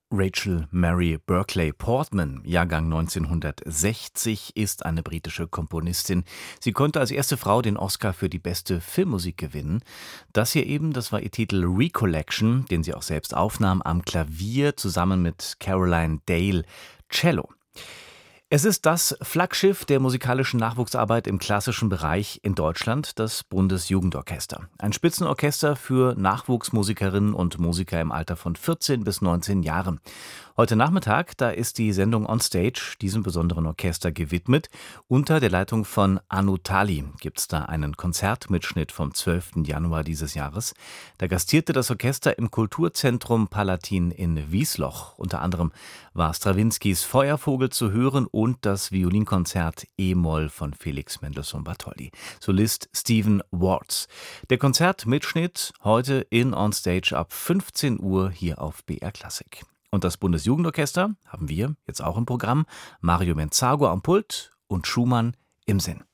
Rachel Mary Berkeley Portman, Jahrgang 1960, ist eine britische Komponistin. Sie konnte als erste Frau den Oscar für die beste Filmmusik gewinnen. Das hier eben, das war ihr Titel Recollection, den sie auch selbst aufnahm am Klavier zusammen mit Caroline Dale Cello. Es ist das Flaggschiff der musikalischen Nachwuchsarbeit im klassischen Bereich in Deutschland, das Bundesjugendorchester. Ein Spitzenorchester für Nachwuchsmusikerinnen und Musiker im Alter von 14 bis 19 Jahren. Heute Nachmittag, da ist die Sendung On Stage diesem besonderen Orchester gewidmet. Unter der Leitung von Anu Tali gibt es da einen Konzertmitschnitt vom 12. Januar dieses Jahres. Da gastierte das Orchester im Kulturzentrum Palatin in Wiesloch. Unter anderem war Strawinskys Feuervogel zu hören und das Violinkonzert E-Moll von Felix Mendelssohn Bartholdy. Solist Stephen Wards. Der Konzertmitschnitt heute in On Stage ab 15 Uhr hier auf BR Klassik. Und das Bundesjugendorchester haben wir jetzt auch im Programm. Mario Menzago am Pult und Schumann im Sinn.